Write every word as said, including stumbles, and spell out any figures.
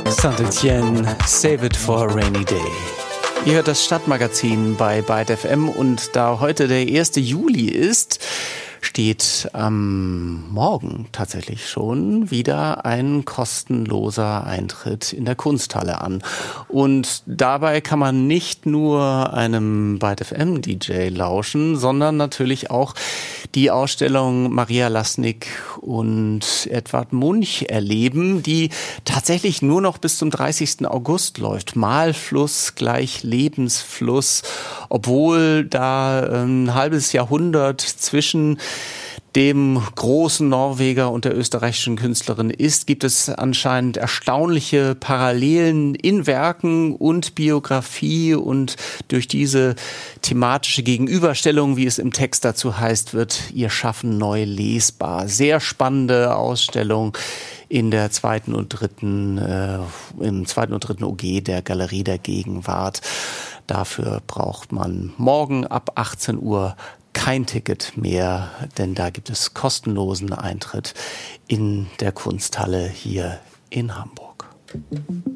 Saint-Etienne, Save It for a Rainy Day. Ihr hört das Stadtmagazin bei Byte F M und da heute der erste Juli ist, steht am Morgen tatsächlich schon wieder ein kostenloser Eintritt in der Kunsthalle an. Und dabei kann man nicht nur einem Byte F M D J lauschen, sondern natürlich auch die Ausstellung Maria Lasnik und Edvard Munch erleben, die tatsächlich nur noch bis zum dreißigsten August läuft. Malfluss gleich Lebensfluss, obwohl da ein halbes Jahrhundert zwischen dem großen Norweger und der österreichischen Künstlerin ist, gibt es anscheinend erstaunliche Parallelen in Werken und Biografie, und durch diese thematische Gegenüberstellung, wie es im Text dazu heißt, wird ihr Schaffen neu lesbar. Sehr spannende Ausstellung in der zweiten und dritten, äh, im zweiten und dritten O G der Galerie der Gegenwart. Dafür braucht man morgen ab achtzehn Uhr kein Ticket mehr, denn da gibt es kostenlosen Eintritt in der Kunsthalle hier in Hamburg.